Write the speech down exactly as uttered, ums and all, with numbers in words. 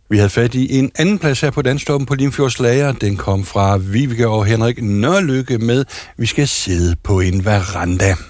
Vi havde fat i en anden plads her på Danstoppen på Limfjords Lager. Den kom fra Vibeke og Henrik Nørlykke med "Vi skal sidde på en veranda".